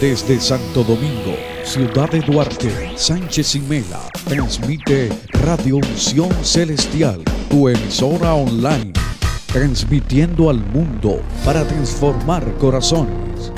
Desde Santo Domingo, Ciudad de Duarte, Sánchez y Mela, transmite Radio Unción Celestial, tu emisora online, transmitiendo al mundo para transformar corazones.